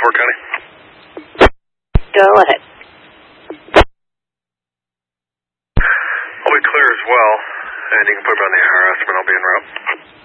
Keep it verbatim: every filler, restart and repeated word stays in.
Fort County. Go ahead. I'll be clear as well, and you can put it on the I R S when I'll be en route.